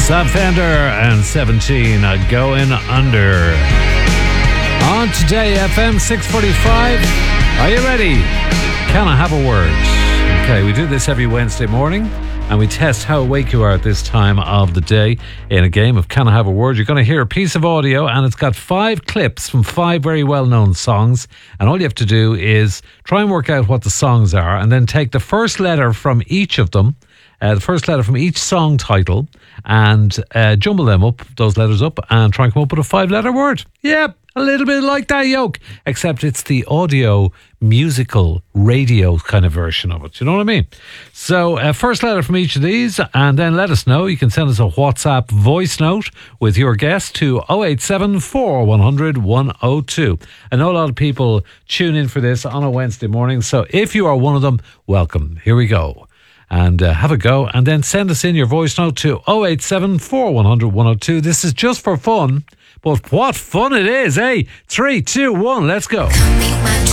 Sam Fender and 17 going under. On Today FM 6:45. Are you ready? Can I have a word? Okay, we do this every Wednesday morning and we test how awake you are at this time of the day in a game of Can I Have a Word. You're going to hear a piece of audio and it's got 5 clips from 5 very well-known songs, and all you have to do is try and work out what the songs are and then take the first letter from each of them, the first letter from each song title, and jumble them up, those letters up, and try and come up with a 5-letter word. Yep, a little bit like that yoke, except it's the audio, musical, radio kind of version of it. You know what I mean? So, first letter from each of these, and then let us know. You can send us a WhatsApp voice note with your guess to 087 4100 102. I know a lot of people tune in for this on a Wednesday morning, so if you are one of them, welcome. Here we go. And have a go, and then send us in your voice note to 087 4100 102. This is just for fun, but what fun it is, eh? 3, 2, 1, let's go.